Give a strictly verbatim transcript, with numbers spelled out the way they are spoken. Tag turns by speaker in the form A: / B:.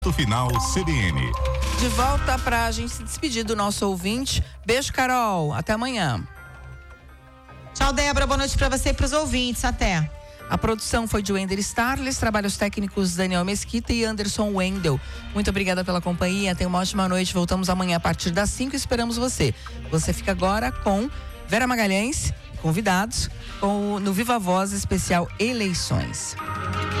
A: Final C B N.
B: De volta pra gente se despedir do nosso ouvinte. Beijo, Carol. Até amanhã.
C: Tchau, Débora. Boa noite pra você e pros ouvintes. Até.
B: A produção foi de Wender Starles, trabalhos técnicos Daniel Mesquita e Anderson Wendel. Muito obrigada pela companhia, tenha uma ótima noite. Voltamos amanhã a partir das cinco e esperamos você. Você fica agora com Vera Magalhães, convidados, com, no Viva Voz especial Eleições.